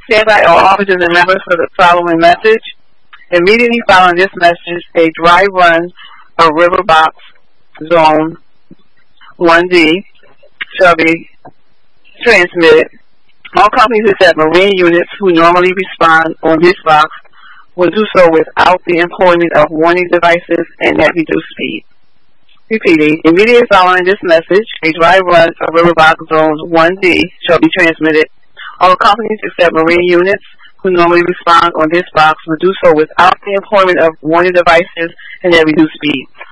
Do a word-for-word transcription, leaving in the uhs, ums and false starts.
Stand by all officers and members for the following message. Immediately following this message, a dry run of River Box Zone one D shall be transmitted. All companies except Marine units who normally respond on this box will do so without the employment of warning devices and at reduced speed. Repeating, immediately following this message, a dry run of River Box Zones one D shall be transmitted. All companies except Marine units who normally respond on this box will do so without the employment of warning devices and at reduced speed.